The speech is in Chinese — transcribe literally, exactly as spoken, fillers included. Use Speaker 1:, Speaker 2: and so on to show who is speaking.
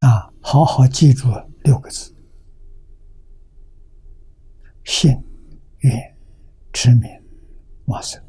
Speaker 1: 啊，好好记住六个字：信、愿、持、名、往生。